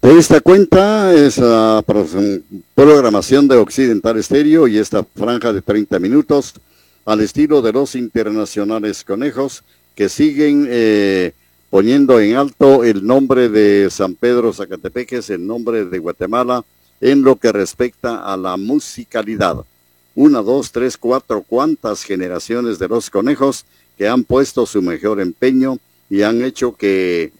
Esta cuenta es la programación de Occidental Estéreo y esta franja de 30 minutos al estilo de los internacionales conejos que siguen poniendo en alto el nombre de San Pedro Zacatepeques, el nombre de Guatemala en lo que respecta a la musicalidad. Una, dos, tres, cuatro, cuántas generaciones de los conejos que han puesto su mejor empeño y han hecho que